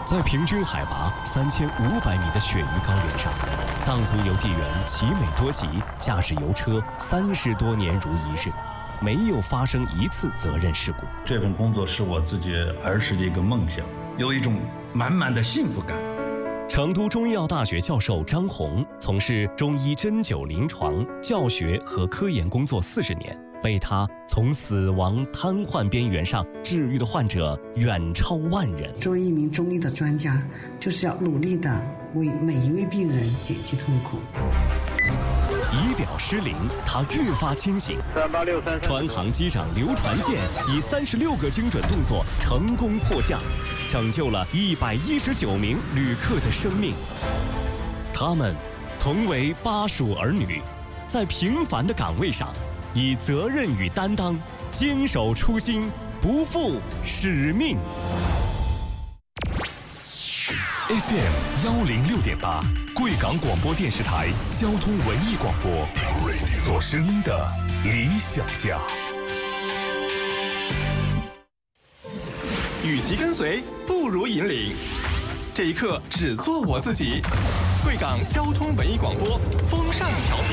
在平均海拔3500米的雪域高原上，藏族邮递员齐美多吉驾驶邮车30多年如一日，没有发生一次责任事故。 这份工作是我自己儿时的一个梦想，有一种满满的幸福感。 成都中医药大学教授张红从事中医针灸临床教学和科研工作40年，被他从死亡瘫痪边缘上治愈的患者远超万人。 作为一名中医的专家，就是要努力的为每一位病人减轻痛苦。 仪表失灵，他越发清醒。船航机长刘传健以36个精准动作成功迫降，拯救了119名旅客的生命。他们同为巴蜀儿女，在平凡的岗位上，以责任与担当，坚守初心，不负使命。 FM 106.8，贵港广播电视台交通文艺广播，做声音的理想家。 与其跟随，不如引领。这一刻，只做我自己。贵港交通文艺广播，风尚调频。